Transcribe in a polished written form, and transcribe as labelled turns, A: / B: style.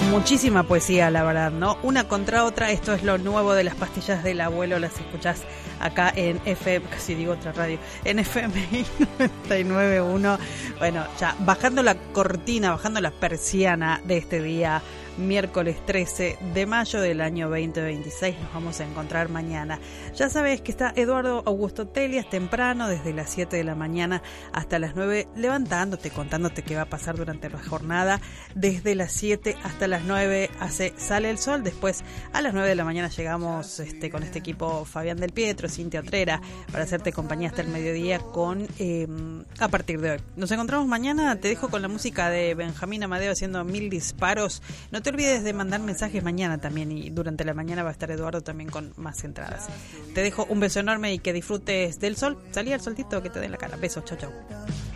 A: Muchísima poesía, la verdad, ¿no? Una contra otra, esto es lo nuevo de las pastillas del abuelo, las escuchás acá en FM, casi digo otra radio, en FMI 99.1. Bueno, ya bajando la cortina, bajando la persiana de este día, miércoles 13 de mayo del año 2026. Nos vamos a encontrar mañana. Ya sabes que está Eduardo Augusto Telias temprano, desde las 7 de la mañana hasta las 9, levantándote, contándote qué va a pasar durante la jornada. Desde las 7 hasta las 9 sale el sol. Después a las 9 de la mañana llegamos con este equipo: Fabián Del Pietro, Cintia Otrera, para hacerte compañía hasta el mediodía con a partir de hoy. Nos encontramos mañana. Te dejo con la música de Benjamín Amadeo haciendo 1000 disparos. No te olvides de mandar mensajes mañana también, y durante la mañana va a estar Eduardo también con más entradas. Te dejo un beso enorme y que disfrutes del sol. Salí al soltito que te dé en la cara. Besos, chau, chau.